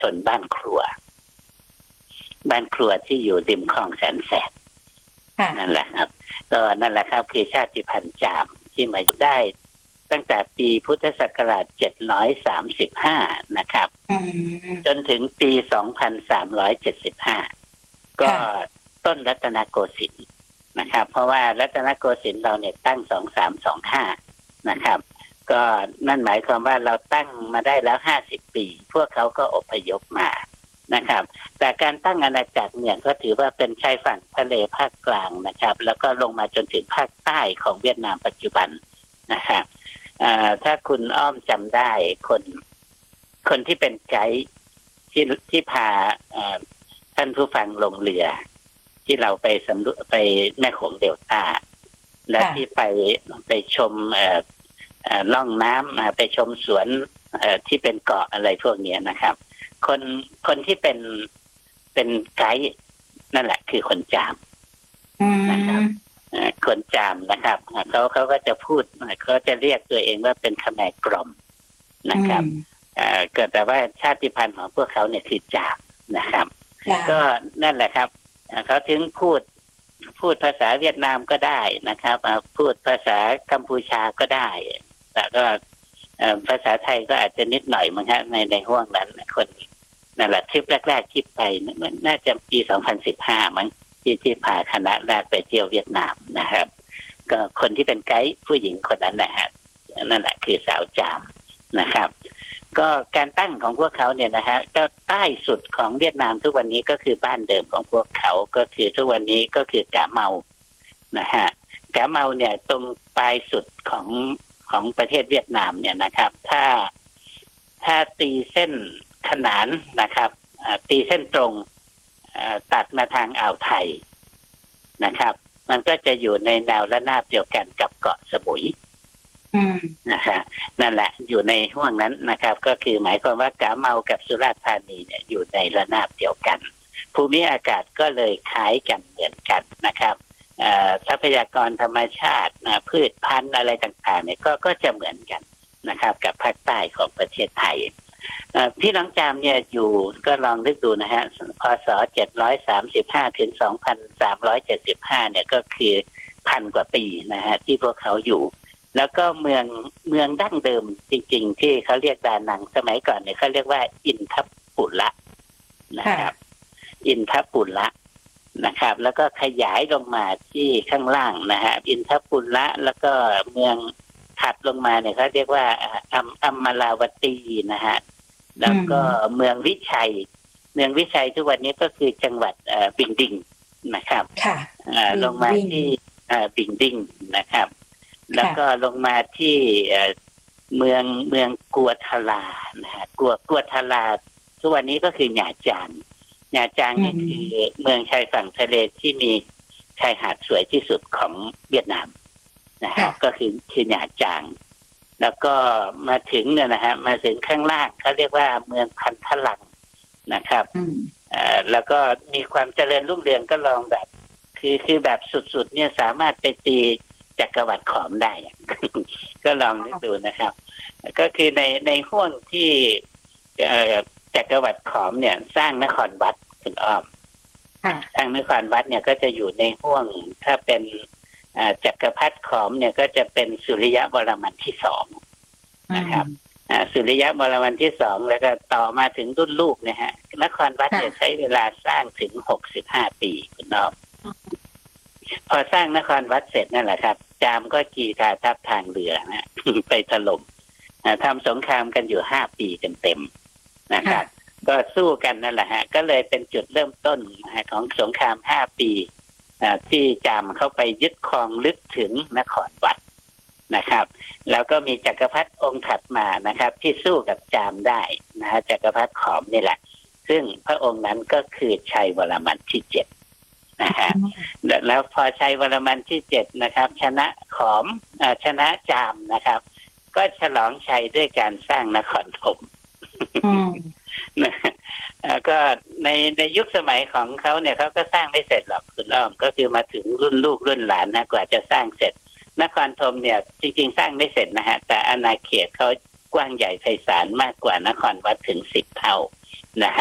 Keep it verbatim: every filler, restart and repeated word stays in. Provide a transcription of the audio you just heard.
ชนบ้านครัวบ้านครัวที่อยู่ริมคลองแสนแสบนั่นแหละครับก็นั่นแหละครับคือชาติพันธุ์จามที่มาอยู่ได้ตั้งแต่ปีพุทธศักราชเจ็ดร้อยสามสิบห้านะครับจนถึงปีสองพันสามร้อยเจ็ดสิบห้าก็ต้นรัตนโกสินทร์นะครับเพราะว่ารัตนโกสินทร์เราเนี่ยตั้งสองสามสองห้านะครับก็นั่นหมายความว่าเราตั้งมาได้แล้วห้าสิบปีพวกเขาก็อพยพมานะครับแต่การตั้งอาณาจักรเนี่ยก็ถือว่าเป็นชายฝั่งทะเลภาคกลางนะครับแล้วก็ลงมาจนถึงภาคใต้ของเวียดนามปัจจุบันนะครับถ้าคุณอ้อมจำได้คนคนที่เป็นไกด์ที่ที่พาท่านผู้ฟังลงเรือที่เราไปสำรวจไปแม่โขงเดลต้าและที่ไปไปชมล่องน้ำไปชมสวนที่เป็นเกาะอะไรพวกนี้นะครับคนคนที่เป็นเป็นไกด์นั่นแหละคือคนจามนะครับคนจามนะครับเขาเขาก็จะพูดเขาจะเรียกตัวเองว่าเป็นขแมรกรอมนะครับเกิดแต่ว่าชาติพันธุ์ของพวกเขาเนี่ยคือจามนะครับก็นั่นแหละครับเขาถึงพูดพูดภาษาเวียดนามก็ได้นะครับพูดภาษากัมพูชาก็ได้แต่ก็ภาษาไทยก็อาจจะนิดหน่อยมั้งฮะในในห้วงนั้นคนนั่นแหละทริปแรกๆที่ไปน่าจะปีสองพันสิบห้ามั้งที่ที่พาคณะแรกไปเที่ยวเวียดนามนะครับก็คนที่เป็นไกด์ผู้หญิงคนนั้นนะฮะนั่นแหละคือสาวจามนะครับก็การตั้งของพวกเขาเนี่ยนะฮะก็ใต้สุดของเวียดนามทุกวันนี้ก็คือบ้านเดิมของพวกเขาก็คือทุกวันนี้ก็คือกะเมานะฮะกะเมาเนี่ยตรงปลายสุดของของประเทศเวียดนามเนี่ยนะครับถ้าถ้าตีเส้นขนานนะครับตีเส้นตรงตัดมาทางอ่าวไทยนะครับมันก็จะอยู่ในแนวระนาบเดียวกันกับเกาะสมุยนะฮะนั่นแหละอยู่ในห่วงนั้นนะครับก็คือหมายความว่ากะเมากับสุราษฎร์ธานีเนี่ยอยู่ในระนาบเดียวกันภูมิอากาศก็เลยคล้ายกันเหมือนกันนะครับทรัพยากรธรรมชาติพืชพันธุ์อะไรต่างๆเนี่ยก็ก็จะเหมือนกันนะครับกับภาคใต้ของประเทศไทยพี่น้องจามเนี่ยอยู่ก็ลองนึกดูนะฮะพ.ศ. เจ็ดร้อยสามสิบห้าถึงสองพันสามร้อยเจ็ดสิบห้าเนี่ยก็คือพันกว่าปีนะฮะที่พวกเขาอยู่แล้วก็เมืองเมืองดั้งเดิมจริงๆที่เขาเรียกดานังสมัยก่อนเนี่ยเขาเรียกว่าอินทปุระนะครับอินทปุระนะครับแล้วก็ขยายลงมาที่ข้างล่างนะฮะอินทปุระแล้วก็เมืองถัดลงมาเนี่ยเขาเรียกว่าอัมอัมมลาวตีนะฮะแล้วก็เมืองวิชัยเมืองวิชัยทุกวันนี้ก็คือจังหวัดบิงดิงนะครับลงมาที่บิงดิงนะครับแล้วก็ลงมาที่เมืองเมืองกัวทาลานะฮะกัวกัวทาลาทุกวันนี้ก็คือหญาจางหญาจางนี่คือเมืองชายฝั่งทะเลที่มีชายหาดสวยที่สุดของเวียดนามนะฮะก็คือคือหญาจางแล้วก็มาถึงเนี่ยนะฮะมาถึงข้างล่างเขาเรียกว่าเมืองพันทลังนะครับอ่าแล้วก็มีความเจริญรุ่งเรืองก็ลองแบบคือคือแบบสุดๆเนี่ยสามารถไปตีจักรวรรดิขอมได้ก็ลองนึกดูนะครับก็คือในในห้วงที่จักรวรรดิขอมเนี่ยสร้างนครวัดคุณอ้อมสร้างนครวัดเนี่ยก็จะอยู่ในห้วงถ้าเป็นจักรพรรดิขอมเนี่ยก็จะเป็นสุริยะวรมันที่สองนะครับสุริยะวรมันที่สองแล้วก็ต่อมาถึงรุ่นลูกเนี่ยฮะนครวัดเนี่ยใช้เวลาสร้างถึงหกสิบห้าปีคุณน้องพอสร้างนครวัดเสร็จนั่นแหละครับจามก็กีฬาทัพทางเรือนะไปถล่มทำสงครามกันอยู่ห้าปีเต็มๆนะครับก็สู้กันนั่นแหละฮะก็เลยเป็นจุดเริ่มต้นของสงครามห้าปีที่จามเข้าไปยึดครองลึกถึงนครวัดนะครับแล้วก็มีจักรพรรดิองค์ถัดมานะครับที่สู้กับจามได้นะฮะจักรพรรดิขอมนี่แหละซึ่งพระองค์นั้นก็คือชัยวรมันที่เจ็ดนะฮะแล้วพอชัยวรมันที่เจ็ดนะครับชนะขอมชนะจามนะครับก็ฉลองชัยด้วยการสร้างนครธมนะก็ในในยุคสมัยของเขาเนี่ยเขาก็สร้างไม่เสร็จหรอกคุณอ้อมก็คือมาถึงรุ่นลูกรุ่นหลานนะกว่าจะสร้างเสร็จนครธมเนี่ยจริงๆสร้างไม่เสร็จนะฮะแต่อาณาเขตเขากว้างใหญ่ไพศาลมากกว่านครวัดถึงสิบเท่า